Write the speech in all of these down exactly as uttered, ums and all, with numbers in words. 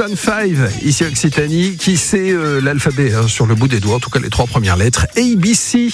cinq, ici Occitanie. Qui sait euh, l'alphabet hein, sur le bout des doigts, en tout cas les trois premières lettres. A B C.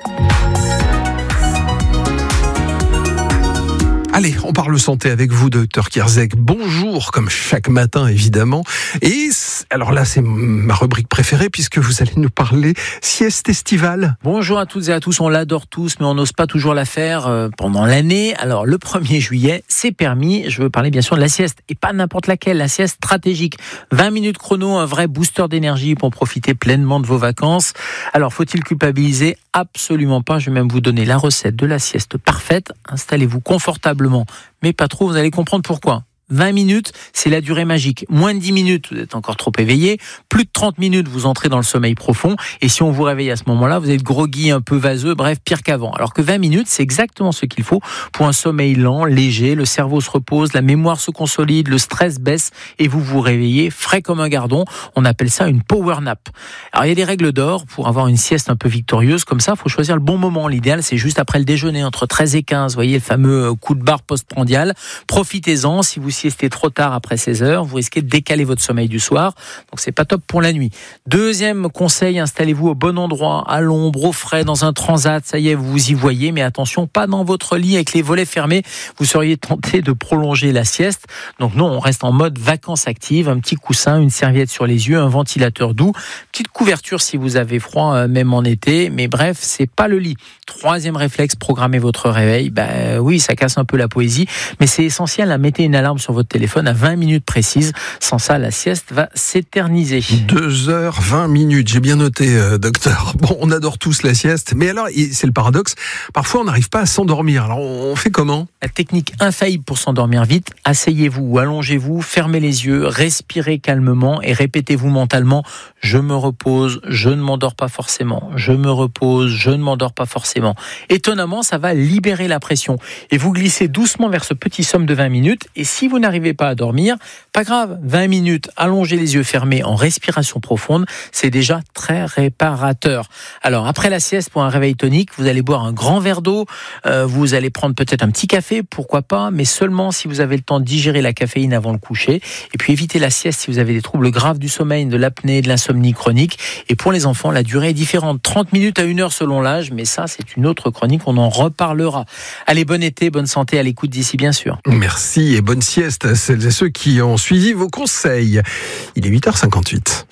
Allez, on parle santé avec vous, docteur Kierzek. Bonjour, comme chaque matin, évidemment. Et alors là, c'est ma rubrique préférée, puisque vous allez nous parler sieste estivale. Bonjour à toutes et à tous, on l'adore tous, mais on n'ose pas toujours la faire euh, pendant l'année. Alors, le premier juillet, c'est permis. Je veux parler bien sûr de la sieste, et pas n'importe laquelle, la sieste stratégique. vingt minutes chrono, un vrai booster d'énergie pour profiter pleinement de vos vacances. Alors, faut-il culpabiliser ? Absolument pas. Je vais même vous donner la recette de la sieste parfaite. Installez-vous confortablement, mais pas trop, vous allez comprendre pourquoi. vingt minutes, c'est la durée magique. Moins de dix minutes, vous êtes encore trop éveillé. Plus de trente minutes, vous entrez dans le sommeil profond. Et si on vous réveille à ce moment-là, vous êtes groggy, un peu vaseux, bref, pire qu'avant. Alors que vingt minutes, c'est exactement ce qu'il faut pour un sommeil lent, léger. Le cerveau se repose, la mémoire se consolide, le stress baisse et vous vous réveillez frais comme un gardon. On appelle ça une power nap. Alors, il y a des règles d'or pour avoir une sieste un peu victorieuse. Comme ça, il faut choisir le bon moment. L'idéal, c'est juste après le déjeuner, entre treize et quinze. Vous voyez, le fameux coup de barre postprandial. Profitez-en. Si vous siestez trop tard après seize heures, vous risquez de décaler votre sommeil du soir, donc c'est pas top pour la nuit. Deuxième conseil, installez-vous au bon endroit, à l'ombre, au frais, dans un transat, ça y est, vous vous y voyez, mais attention, pas dans votre lit avec les volets fermés, vous seriez tenté de prolonger la sieste. Donc non, on reste en mode vacances actives, un petit coussin, une serviette sur les yeux, un ventilateur doux, petite couverture si vous avez froid, même en été, mais bref, c'est pas le lit. Troisième réflexe, programmez votre réveil. Ben oui, ça casse un peu la poésie, mais c'est essentiel, hein, mettez une alarme sur votre téléphone à vingt minutes précises. Sans ça, la sieste va s'éterniser. deux heures vingt minutes, j'ai bien noté, euh, docteur. Bon, on adore tous la sieste, mais alors, c'est le paradoxe, parfois on n'arrive pas à s'endormir. Alors, on fait comment ? La technique infaillible pour s'endormir vite, asseyez-vous ou allongez-vous, fermez les yeux, respirez calmement et répétez-vous mentalement « Je me repose, je ne m'endors pas forcément. Je me repose, je ne m'endors pas forcément. » Étonnamment, ça va libérer la pression. Et vous glissez doucement vers ce petit somme de vingt minutes. Et si vous n'arrivez pas à dormir, pas grave, vingt minutes, allongez les yeux fermés en respiration profonde, c'est déjà très réparateur. Alors, après la sieste, pour un réveil tonique, vous allez boire un grand verre d'eau, euh, vous allez prendre peut-être un petit café, pourquoi pas, mais seulement si vous avez le temps de digérer la caféine avant le coucher. Et puis, évitez la sieste si vous avez des troubles graves du sommeil, de l'apnée, de l'insomnie chronique. Et pour les enfants, la durée est différente, trente minutes à une heure selon l'âge, mais ça, c'est une autre chronique, on en reparlera. Allez, bon été, bonne santé, à l'écoute d'ici, bien sûr. Merci et bonne sieste à celles et ceux qui ont suivi vos conseils. Il est huit heures cinquante-huit.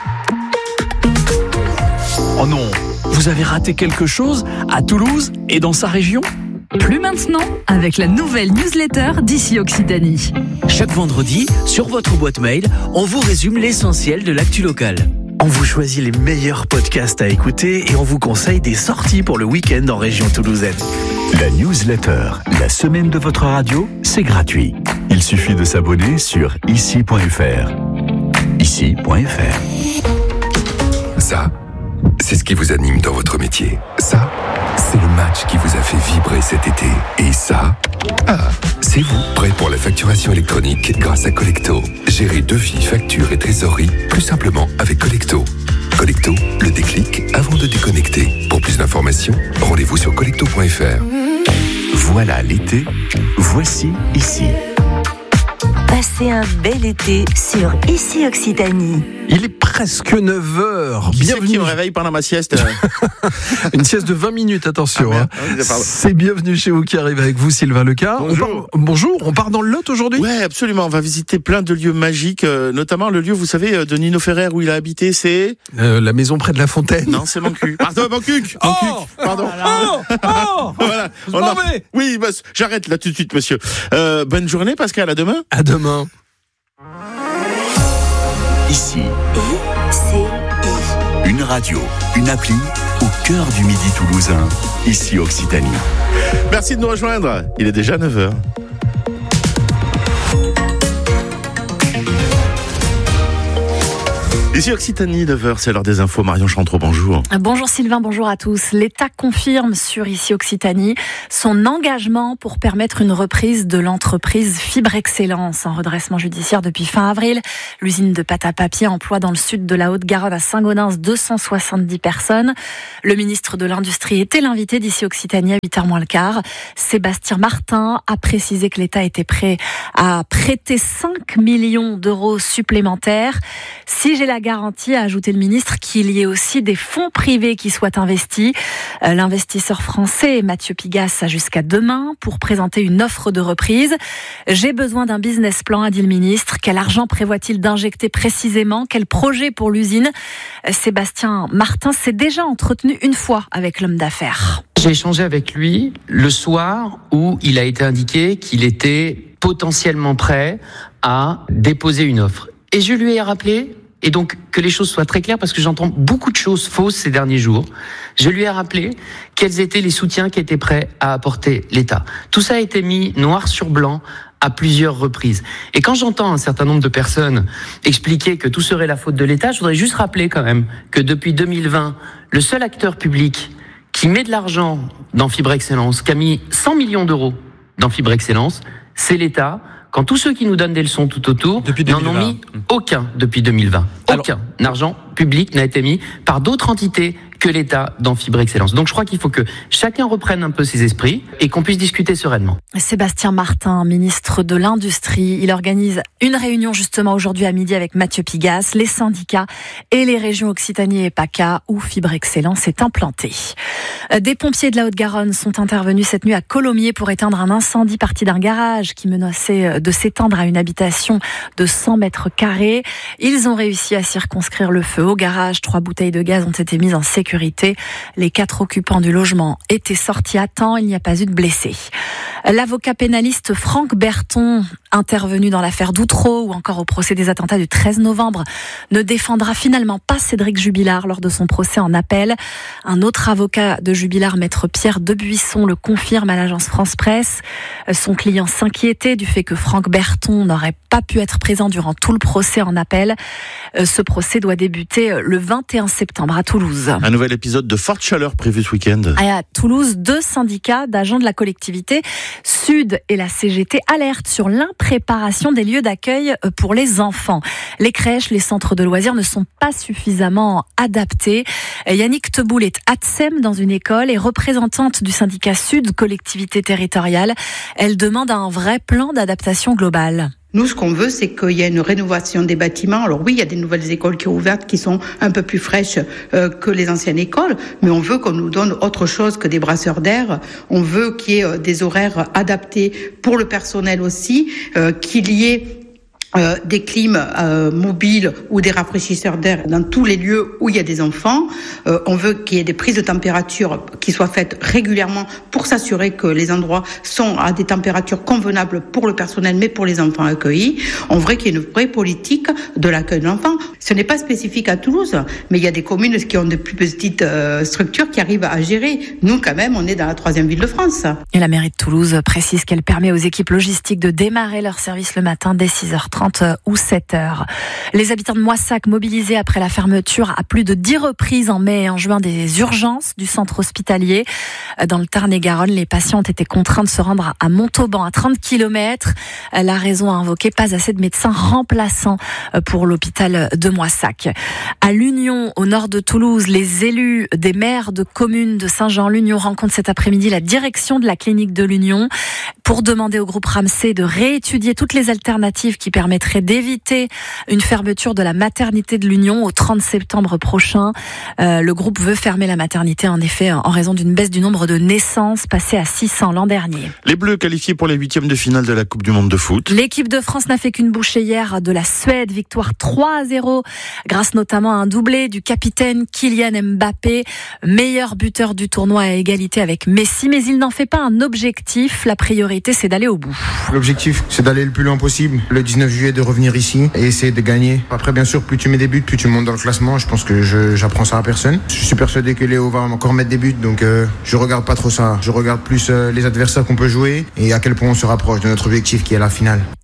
Oh non, vous avez raté quelque chose à Toulouse et dans sa région ? Plus maintenant, avec la nouvelle newsletter d'ici Occitanie. Chaque vendredi, sur votre boîte mail, on vous résume l'essentiel de l'actu locale. On vous choisit les meilleurs podcasts à écouter et on vous conseille des sorties pour le week-end en région toulousaine. La newsletter, la semaine de votre radio, c'est gratuit. Il suffit de s'abonner sur ici point f r. ici point f r. Ça, c'est ce qui vous anime dans votre métier. Ça, c'est le match qui vous a fait vibrer cet été. Et ça, ah, c'est vous, prêt pour la facturation électronique grâce à Collecto. Gérez devis, factures et trésorerie plus simplement avec Collecto. Collecto, le déclic avant de déconnecter. Pour plus d'informations, rendez-vous sur collecto point f r. Voilà l'été, voici ici. Passez un bel été sur Ici Occitanie. Il est presque neuf heures. Qui Bienvenue. C'est qui me réveille pendant ma sieste? Une sieste de vingt minutes, attention. Ah, hein. ah, c'est Bienvenue chez vous qui arrive avec vous, Sylvain Lecas. Bonjour. On part, bonjour, on part dans le Lot aujourd'hui? Ouais, absolument. On va visiter plein de lieux magiques, euh, notamment le lieu, vous savez, de Nino Ferrer où il a habité, c'est... Euh, la maison près de la fontaine. Non, c'est mon cul. Pardon, mon cul. Oh, mon cul. Pardon. Oh, oh, voilà. Je m'en vais. Oui, bah, j'arrête là tout de suite, monsieur. Euh, bonne journée, Pascal. À demain. À demain. Ici. C'est Une radio, une appli au cœur du midi toulousain. Ici Occitanie. Merci de nous rejoindre. Il est déjà neuf heures. Ici Occitanie, neuf heures, c'est l'heure des infos. Marion Chantreau, bonjour. Bonjour Sylvain, bonjour à tous. L'État confirme sur Ici Occitanie son engagement pour permettre une reprise de l'entreprise Fibre Excellence en redressement judiciaire depuis fin avril. L'usine de pâte à papier emploie dans le sud de la Haute-Garonne à Saint-Gaudens deux cent soixante-dix personnes. Le ministre de l'Industrie était l'invité d'Ici Occitanie à huit heures moins le quart. Sébastien Martin a précisé que l'État était prêt à prêter cinq millions d'euros supplémentaires. Si j'ai la garantie, a ajouté le ministre, qu'il y ait aussi des fonds privés qui soient investis. Euh, l'investisseur français Mathieu Pigasse a jusqu'à demain pour présenter une offre de reprise. J'ai besoin d'un business plan, a dit le ministre. Quel argent prévoit-il d'injecter précisément? Quel projet pour l'usine? Sébastien Martin s'est déjà entretenu une fois avec l'homme d'affaires. J'ai échangé avec lui le soir où il a été indiqué qu'il était potentiellement prêt à déposer une offre. Et je lui ai rappelé, et donc que les choses soient très claires parce que j'entends beaucoup de choses fausses ces derniers jours, je lui ai rappelé quels étaient les soutiens qui étaient prêts à apporter l'État. Tout ça a été mis noir sur blanc à plusieurs reprises. Et quand j'entends un certain nombre de personnes expliquer que tout serait la faute de l'État, je voudrais juste rappeler quand même que depuis deux mille vingt, le seul acteur public qui met de l'argent dans Fibre Excellence, qui a mis cent millions d'euros dans Fibre Excellence, c'est l'État, quand tous ceux qui nous donnent des leçons tout autour n'en ont mis aucun depuis deux mille vingt. Aucun Alors, argent public n'a été mis par d'autres entités que l'État dans Fibre Excellence. Donc je crois qu'il faut que chacun reprenne un peu ses esprits et qu'on puisse discuter sereinement. Sébastien Martin, ministre de l'Industrie, il organise une réunion justement aujourd'hui à midi avec Mathieu Pigasse, les syndicats et les régions Occitanie et PACA où Fibre Excellence est implantée. Des pompiers de la Haute-Garonne sont intervenus cette nuit à Colomiers pour éteindre un incendie parti d'un garage qui menaçait de s'étendre à une habitation de cent mètres carrés. Ils ont réussi à circonscrire le feu au garage. Trois bouteilles de gaz ont été mises en sécurité. Les quatre occupants du logement étaient sortis à temps. Il n'y a pas eu de blessés. L'avocat pénaliste Franck Berton, intervenu dans l'affaire d'Outreau ou encore au procès des attentats du treize novembre, ne défendra finalement pas Cédric Jubilard lors de son procès en appel. Un autre avocat de Jubilard, maître Pierre Debuisson, le confirme à l'agence France Presse. Son client s'inquiétait du fait que Franck Berton n'aurait pas pu être présent durant tout le procès en appel. Ce procès doit débuter le vingt et un septembre à Toulouse. Un nouvel épisode de forte chaleur prévu ce week-end. À Toulouse, deux syndicats d'agents de la collectivité, Sud et la C G T, alertent sur l'impréparation des lieux d'accueil pour les enfants. Les crèches, les centres de loisirs ne sont pas suffisamment adaptés. Yannick Teboul est A T S E M dans une école et représentante du syndicat Sud, collectivité territoriale. Elle demande un vrai plan d'adaptation globale. Nous, ce qu'on veut, c'est qu'il y ait une rénovation des bâtiments. Alors oui, il y a des nouvelles écoles qui sont ouvertes, qui sont un peu plus fraîches euh, que les anciennes écoles, mais on veut qu'on nous donne autre chose que des brasseurs d'air. On veut qu'il y ait euh, des horaires adaptés pour le personnel aussi, euh, qu'il y ait Euh, des clims euh, mobiles ou des rafraîchisseurs d'air dans tous les lieux où il y a des enfants. Euh, on veut qu'il y ait des prises de température qui soient faites régulièrement pour s'assurer que les endroits sont à des températures convenables pour le personnel mais pour les enfants accueillis. On veut qu'il y ait une vraie politique de l'accueil de l'enfant. Ce n'est pas spécifique à Toulouse, mais il y a des communes qui ont de plus petites euh, structures qui arrivent à gérer. Nous, quand même, on est dans la troisième ville de France. Et la mairie de Toulouse précise qu'elle permet aux équipes logistiques de démarrer leur service le matin dès six heures trente ou sept heures. Les habitants de Moissac mobilisés après la fermeture à plus de dix reprises en mai et en juin des urgences du centre hospitalier. Dans le Tarn-et-Garonne, les patients ont été contraints de se rendre à Montauban, à trente kilomètres. La raison à invoquer, pas assez de médecins remplaçants pour l'hôpital de Moissac. À l'Union, au nord de Toulouse, les élus des maires de communes de Saint-Jean-l'Union rencontrent cet après-midi la direction de la clinique de l'Union pour demander au groupe Ramsay de réétudier toutes les alternatives qui permettraient d'éviter une fermeture de la maternité de l'Union au trente septembre prochain. Euh, le groupe veut fermer la maternité, en effet, en raison d'une baisse du nombre de naissances passé à six cents l'an dernier. Les Bleus qualifiés pour les huitièmes de finale de la Coupe du Monde de foot. L'équipe de France n'a fait qu'une bouchée hier de la Suède, victoire trois à zéro, grâce notamment à un doublé du capitaine Kylian Mbappé, meilleur buteur du tournoi à égalité avec Messi, mais il n'en fait pas un objectif. La priorité, c'est d'aller au bout. L'objectif, c'est d'aller le plus loin possible. Le dix-neuf juillet, de revenir ici et essayer de gagner. Après, bien sûr, plus tu mets des buts, plus tu montes dans le classement. Je pense que je, j'apprends ça à personne. Je suis persuadé que Léo va encore mettre des buts, donc euh, je regarde pas trop ça. Je regarde plus euh, les adversaires qu'on peut jouer et à quel point on se rapproche de notre objectif qui est la finale.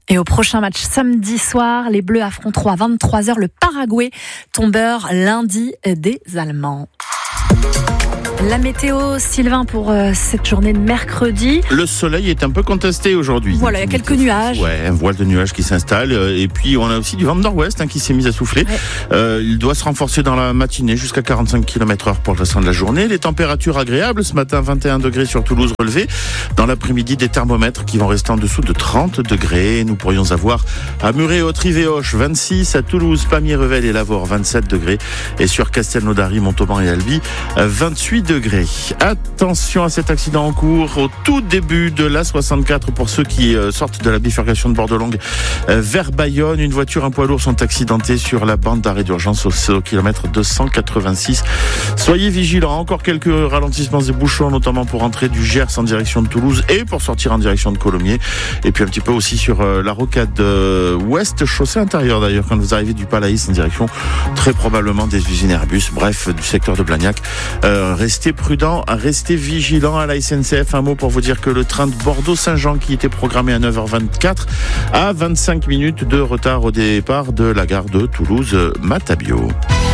Et au prochain match samedi soir, les Bleus affronteront à vingt-trois heures le Paraguay, tombeur lundi des Allemands. La météo, Sylvain, pour euh, cette journée de mercredi. Le soleil est un peu contesté aujourd'hui. Voilà, il y a quelques nuages. Ouais, un voile de nuages qui s'installe. Et puis, on a aussi du vent de nord-ouest hein, qui s'est mis à souffler. Ouais. Euh, il doit se renforcer dans la matinée jusqu'à quarante-cinq kilomètres heure pour le restant de la journée. Les températures agréables. Ce matin, vingt et un degrés sur Toulouse relevés. Dans l'après-midi, des thermomètres qui vont rester en dessous de trente degrés. Nous pourrions avoir à Muret, Haute-Rive-et-Auch, vingt-six. À Toulouse, Pamiers-Revel et Lavore, vingt-sept degrés. Et sur Castelnaudary, Montauban et Albi, vingt-huit degrés. Attention à cet accident en cours au tout début de l'A soixante-quatre pour ceux qui euh, sortent de la bifurcation de Bordeaux-Longue euh, vers Bayonne. Une voiture, un poids lourd sont accidentés sur la bande d'arrêt d'urgence au, au kilomètre deux cent quatre-vingt-six. Soyez vigilants. Encore quelques ralentissements et bouchons, notamment pour entrer du Gers en direction de Toulouse et pour sortir en direction de Colomiers. Et puis un petit peu aussi sur euh, la rocade euh, ouest, chaussée intérieure d'ailleurs, quand vous arrivez du Palaïs en direction très probablement des usines Airbus, bref, du secteur de Blagnac. Euh, restez prudents. Restez vigilants à la S N C F. Un mot pour vous dire que le train de Bordeaux-Saint-Jean qui était programmé à neuf heures vingt-quatre a vingt-cinq minutes de retard au départ de la gare de Toulouse-Matabio.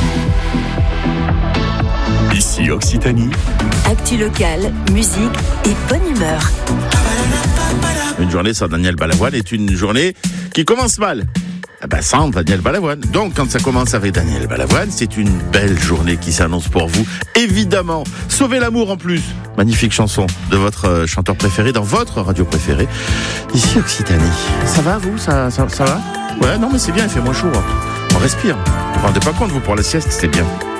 Ici Occitanie. Actu locale, musique et bonne humeur. Une journée sans Daniel Balavoine est une journée qui commence mal. Ah ben sans Daniel Balavoine. Donc quand ça commence avec Daniel Balavoine, c'est une belle journée qui s'annonce pour vous. Évidemment, Sauvez l'amour en plus. Magnifique chanson de votre chanteur préféré dans votre radio préférée. Ici Occitanie. Ça va vous ça, ça, ça va? Ouais, non mais c'est bien, il fait moins chaud. On respire. Vous vous rendez pas compte, vous, pour la sieste, c'est bien.